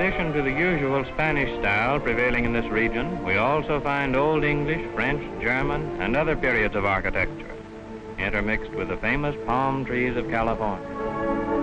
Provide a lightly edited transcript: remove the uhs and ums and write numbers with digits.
addition to the usual Spanish style prevailing in this region, we also find Old English, French, German, and other periods of architecture, intermixed with the famous palm trees of California.